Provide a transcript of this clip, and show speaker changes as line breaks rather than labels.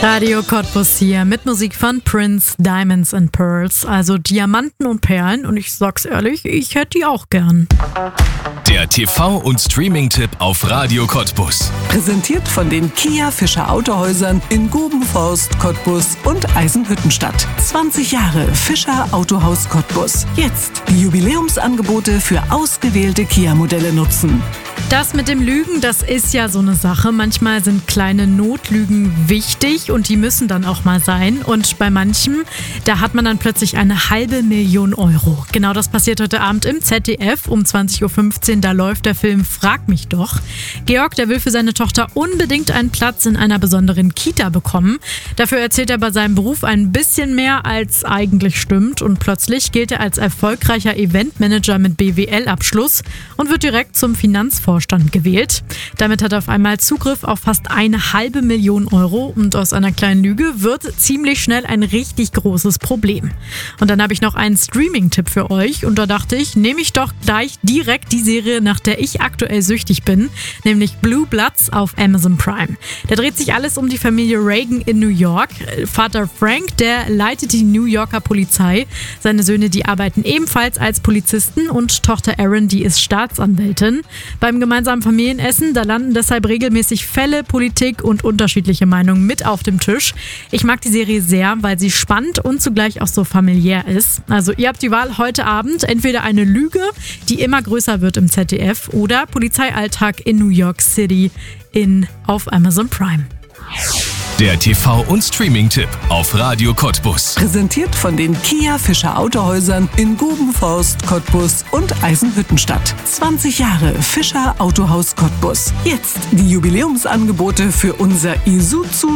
Radio Cottbus hier mit Musik von Prince, Diamonds and Pearls, also Diamanten und Perlen. Und ich sag's ehrlich, ich hätte die auch gern.
Der TV- und Streaming-Tipp auf Radio Cottbus.
Präsentiert von den Kia Fischer Autohäusern in Gubenforst, Cottbus und Eisenhüttenstadt. 20 Jahre Fischer Autohaus Cottbus. Jetzt die Jubiläumsangebote für ausgewählte Kia-Modelle nutzen.
Das mit dem Lügen, das ist ja so eine Sache. Manchmal sind kleine Notlügen wichtig und die müssen dann auch mal sein. Und bei manchem, da hat man dann plötzlich 500.000 Euro. Genau das passiert heute Abend im ZDF um 20.15 Uhr. Da läuft der Film Frag mich doch. Georg, der will für seine Tochter unbedingt einen Platz in einer besonderen Kita bekommen. Dafür erzählt er bei seinem Beruf ein bisschen mehr, als eigentlich stimmt. Und plötzlich gilt er als erfolgreicher Eventmanager mit BWL-Abschluss und wird direkt zum Finanzvorstand gewählt. Damit hat er auf einmal Zugriff auf fast 500.000 Euro und aus einer kleinen Lüge wird ziemlich schnell ein richtig großes Problem. Und dann habe ich noch einen Streaming-Tipp für euch und da dachte ich, nehme ich doch gleich direkt die Serie, nach der ich aktuell süchtig bin, nämlich Blue Bloods auf Amazon Prime. Da dreht sich alles um die Familie Reagan in New York. Vater Frank, der leitet die New Yorker Polizei. Seine Söhne, die arbeiten ebenfalls als Polizisten und Tochter Erin, die ist Staatsanwältin. Beim gemeinsamen Familienessen, da landen deshalb regelmäßig Fälle, Politik und unterschiedliche Meinungen mit auf dem Tisch. Ich mag die Serie sehr, weil sie spannend und zugleich auch so familiär ist. Also ihr habt die Wahl heute Abend, entweder eine Lüge, die immer größer wird im ZDF oder Polizeialltag in New York City auf Amazon Prime.
Der TV- und Streaming-Tipp auf Radio Cottbus.
Präsentiert von den Kia Fischer Autohäusern in Gubenforst, Cottbus und Eisenhüttenstadt. 20 Jahre Fischer Autohaus Cottbus. Jetzt die Jubiläumsangebote für unser Isuzu